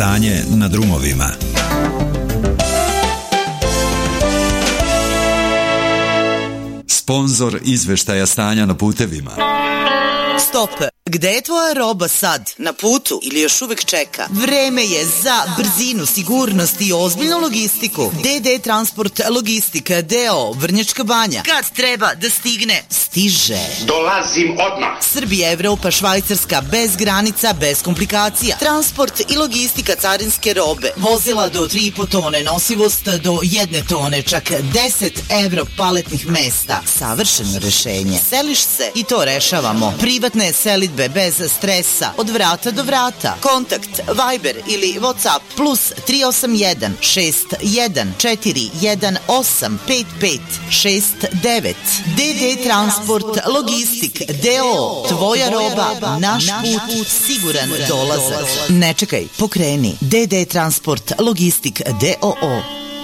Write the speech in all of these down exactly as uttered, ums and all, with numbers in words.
stanje na drumovima. Sponzor izveštaja stanja na putevima. Stop! Gde je tvoja roba sad? Na putu ili još uvek čeka? Vreme je za brzinu, sigurnost i ozbiljnu logistiku. D D Transport Logistika D O O Vrnjačka Banja. Kad treba da stigne, stiže. Dolazim odmah. Srbija, Evropa, Švajcarska, bez granica, bez komplikacija. Transport i logistika carinske robe. Vozila do tri i po tone, nosivost do jedne tone, čak deset evro paletnih mesta. Savršeno rešenje. Seliš se i to rešavamo. Privatne selidbe bez stresa, od vrata do vrata. Kontakt Viber ili WhatsApp plus tri osam jedan šest jedan četiri jedan osam pet pet šest devet. D D Transport Logistik D O O. Tvoja roba, naš put, siguran dolazak. Ne čekaj, pokreni. D D Transport Logistik D O O.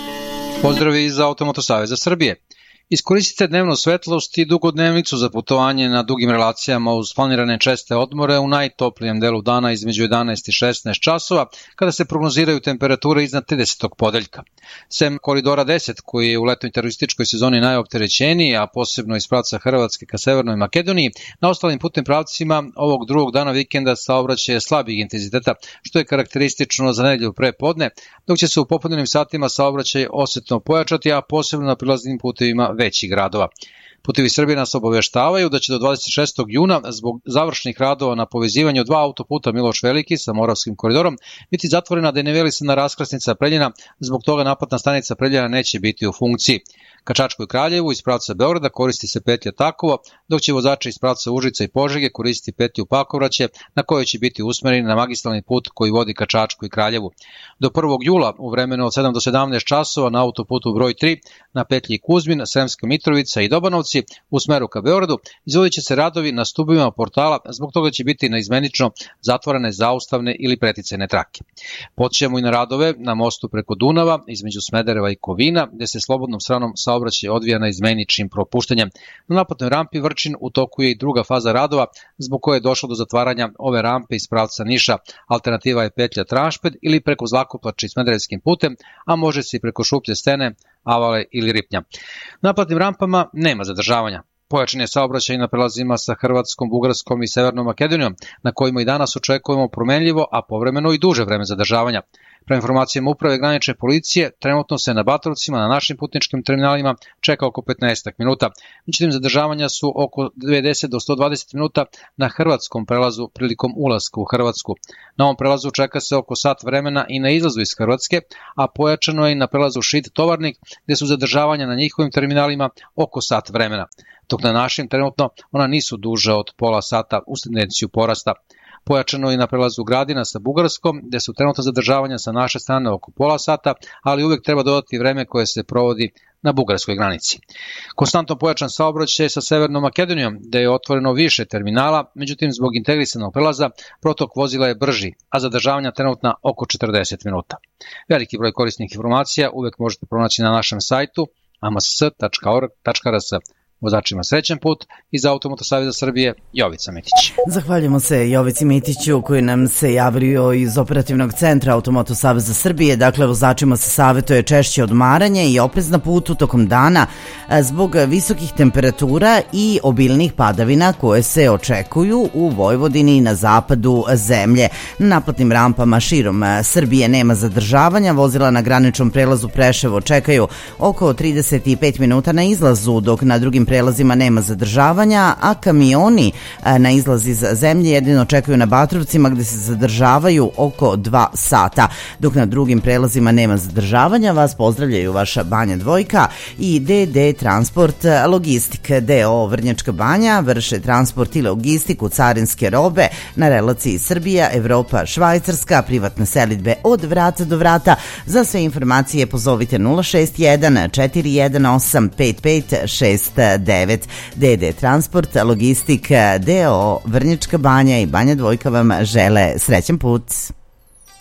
Pozdravi iz Automoto Saveza Srbije. Iskoristite dnevnu svetlost i dugodnevnicu za putovanje na dugim relacijama uz planirane česte odmore u najtoplijem delu dana između jedanaest i šesnaest časova, kada se prognoziraju temperature iznad tridesetog podeljka. Sem koridora deset, koji je u letnoj terorističkoj sezoni najopterećeniji, a posebno iz pravca Hrvatske ka Severnoj Makedoniji, na ostalim putnim pravcima ovog drugog dana vikenda saobraćaj je slabijeg intenziteta, što je karakteristično za nedelju pre podne, dok će se u popodnevnim satima saobraćaj osetno pojačati, a posebno na prilaznim putevima većih gradova. Putevi Srbije nas obaveštavaju da će do dvadeset šestog juna zbog završnih radova na povezivanju dva autoputa Miloš Veliki sa Moravskim koridorom biti zatvorena denivelisana raskrsnica Preljina, zbog toga naplatna stanica Preljina neće biti u funkciji. Ka Čačku i Kraljevu iz pravca Beograda koristi se petlja Takovo, dok će vozači iz pravca Užica i Požege koristiti petlju Pakovraće, na kojoj će biti usmereni na magistralni put koji vodi ka Čačku i Kraljevu. Do prvog jula u vremenu od sedam do sedamnaest časova na autoputu broj tri na petlji Kuzmin, Sremska Mitrovica i Dobanovci u smeru ka Beogradu izvodit će se radovi na stubovima portala, zbog toga će biti naizmenično zatvorene zaustavne ili preticajne trake. Podsećamo i na radove na mostu preko Dunava između Smedereva i Kovina, gde se slobodnom stranom saobraćaj odvija naizmeničnim propuštanjem. Na naplatnoj rampi Vrčin u toku je i druga faza radova, zbog koje je došlo do zatvaranja ove rampe iz pravca Niša. Alternativa je petlja Tranšped ili preko Zlakoplače i Smederevskim putem, a može se i preko Šuplje stene, Avale ili Ripnja. Na naplatnim rampama nema zadržavanja. Pojačan je saobraćaj na prelazima sa Hrvatskom, Bugarskom i Severnom Makedonijom, na kojima i danas očekujemo promenljivo, a povremeno i duže vreme zadržavanja. Prema informacijama Uprave granične policije, trenutno se na Batrovcima na našim putničkim terminalima čeka oko petnaest minuta. Međutim, zadržavanja su oko devedeset do sto dvadeset minuta na hrvatskom prelazu prilikom ulaska u Hrvatsku. Na ovom prelazu čeka se oko sat vremena i na izlazu iz Hrvatske, a pojačano je i na prelazu Šid Tovarnik, gde su zadržavanja na njihovim terminalima oko sat vremena. Dok na našim trenutno ona nisu duža od pola sata uz tendenciju porasta. Pojačano je na prelazu Gradina sa Bugarskom, gde su trenutno zadržavanja sa naše strane oko pola sata, ali uvek treba dodati vreme koje se provodi na bugarskoj granici. Konstantno pojačan saobraćaj sa Severnom Makedonijom, gde je otvoreno više terminala, međutim zbog integrisanog prelaza protok vozila je brži, a zadržavanja trenutna oko četrdeset minuta. Veliki broj korisnih informacija uvek možete pronaći na našem sajtu a m s tačka org tačka r s. Vozačima srećan put. Iz Automoto Saveza Srbije, Jovica Mitić. Zahvaljujemo se Jovici Mitiću koji nam se javio iz operativnog centra Automoto Saveza Srbije. Dakle, vozačima se savjetuje češće odmaranje i oprez na putu tokom dana zbog visokih temperatura i obilnih padavina koje se očekuju u Vojvodini i na zapadu zemlje. Na naplatnim rampama širom Srbije nema zadržavanja. Vozila na graničnom prelazu Preševo čekaju oko trideset pet minuta na izlazu, dok na drugim prelazima nema zadržavanja, a kamioni na izlaz iz zemlje jedino čekaju na Batrovcima gde se zadržavaju oko dva sata. Dok na drugim prelazima nema zadržavanja, vas pozdravljaju vaša Banja Dvojka i D D Transport Logistik D O O Vrnjačka Banja. Vrše transport i logistiku carinske robe na relaciji Srbija, Evropa, Švajcarska, privatne selidbe od vrata do vrata. Za sve informacije pozovite nula šest jedan četiri jedan osam pet pet šest devet. D D Transport Logistik D O O Vrnjačka Banja i Banja Dvojka vam žele srećan put.